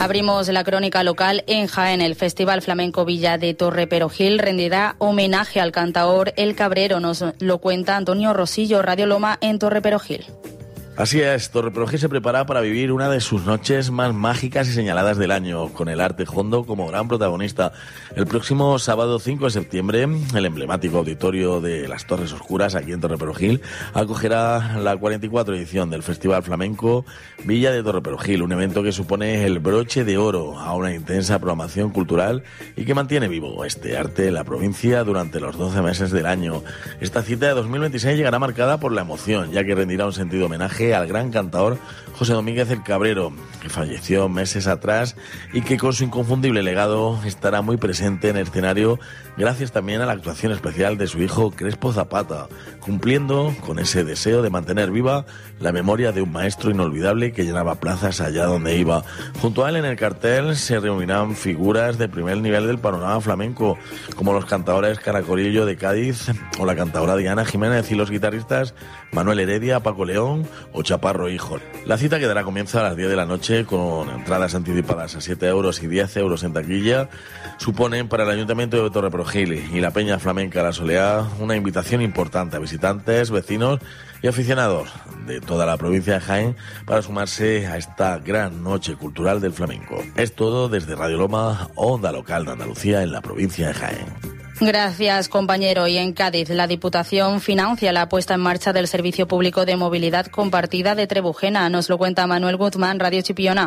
Abrimos la crónica local en Jaén. El Festival Flamenco Villa de Torreperogil rendirá homenaje al cantaor El Cabrero. Nos lo cuenta Antonio Rosillo, Radio Loma en Torreperogil. Así es, Torreperogil se prepara para vivir una de sus noches más mágicas y señaladas del año, con el arte hondo como gran protagonista. El próximo sábado 5 de septiembre, el emblemático auditorio de las Torres Oscuras, aquí en Torreperogil, acogerá la 44 edición del Festival Flamenco Villa de Torreperogil, un evento que supone el broche de oro a una intensa programación cultural y que mantiene vivo este arte en la provincia durante los 12 meses del año. Esta cita de 2026 llegará marcada por la emoción, ya que rendirá un sentido homenaje al gran cantaor José Domínguez El Cabrero, que falleció meses atrás y que con su inconfundible legado estará muy presente en el escenario gracias también a la actuación especial de su hijo Crespo Zapata, cumpliendo con ese deseo de mantener viva la memoria de un maestro inolvidable que llenaba plazas allá donde iba. Junto a él en el cartel se reunirán figuras de primer nivel del panorama flamenco, como los cantadores Caracolillo de Cádiz o la cantadora Diana Jiménez y los guitarristas Manuel Heredia, Paco León o Chaparro Hijo. La cita que dará comienzo a las 10 de la noche con entradas anticipadas a 7 euros y 10 euros en taquilla. Suponen para el Ayuntamiento de Torreperogil y la Peña Flamenca La Soleá una invitación importante a visitantes, vecinos y aficionados de toda la provincia de Jaén para sumarse a esta gran noche cultural del flamenco. Es todo desde Radio Loma, onda local de Andalucía en la provincia de Jaén. Gracias, compañero. Y en Cádiz, la Diputación financia la puesta en marcha del Servicio Público de Movilidad Compartida de Trebujena. Nos lo cuenta Manuel Guzmán, Radio Chipiona.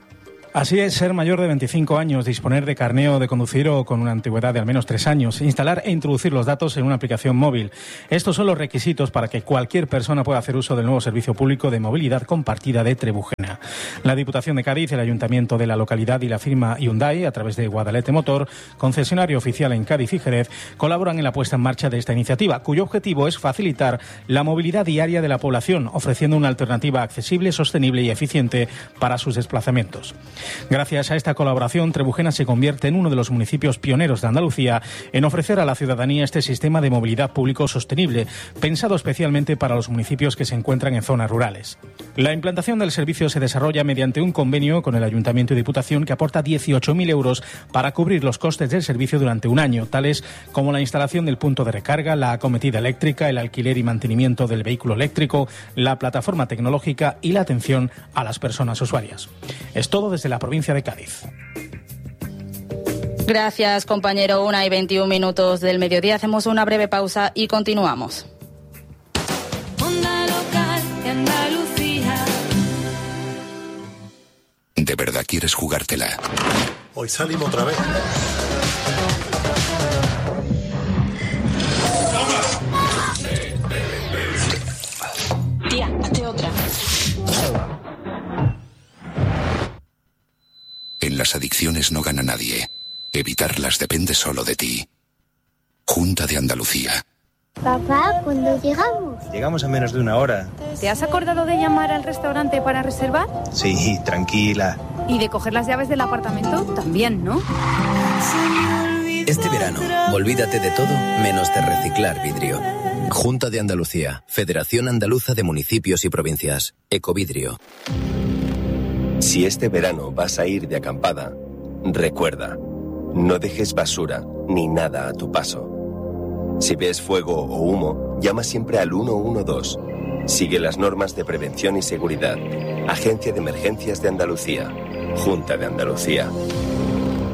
Así es, ser mayor de 25 años, disponer de carné de conducir o con una antigüedad de al menos 3 años, instalar e introducir los datos en una aplicación móvil. Estos son los requisitos para que cualquier persona pueda hacer uso del nuevo Servicio Público de Movilidad Compartida de Trebujena. La Diputación de Cádiz, el Ayuntamiento de la localidad y la firma Hyundai, a través de Guadalete Motor, concesionario oficial en Cádiz y Jerez, colaboran en la puesta en marcha de esta iniciativa, cuyo objetivo es facilitar la movilidad diaria de la población, ofreciendo una alternativa accesible, sostenible y eficiente para sus desplazamientos. Gracias a esta colaboración, Trebujena se convierte en uno de los municipios pioneros de Andalucía en ofrecer a la ciudadanía este sistema de movilidad público sostenible, pensado especialmente para los municipios que se encuentran en zonas rurales. La implantación del servicio se desarrolla mediante un convenio con el Ayuntamiento y Diputación que aporta 18.000 euros para cubrir los costes del servicio durante un año, tales como la instalación del punto de recarga, la acometida eléctrica, el alquiler y mantenimiento del vehículo eléctrico, la plataforma tecnológica y la atención a las personas usuarias. Es todo desde la provincia de Cádiz. Gracias, compañero. 1:21 del mediodía. Hacemos una breve pausa y continuamos. Onda local de Andalucía. ¿De verdad quieres jugártela? Hoy salimos otra vez. Tía, hazte otra. En las adicciones no gana nadie. Evitarlas depende solo de ti. Junta de Andalucía. Papá, ¿cuándo llegamos? Llegamos en menos de una hora. ¿Te has acordado de llamar al restaurante para reservar? Sí, tranquila. ¿Y de coger las llaves del apartamento? También, ¿no? Este verano, olvídate de todo menos de reciclar vidrio. Junta de Andalucía, Federación Andaluza de Municipios y Provincias, Ecovidrio. Si este verano vas a ir de acampada, recuerda, no dejes basura ni nada a tu paso. Si ves fuego o humo, llama siempre al 112. Sigue las normas de prevención y seguridad. Agencia de Emergencias de Andalucía. Junta de Andalucía.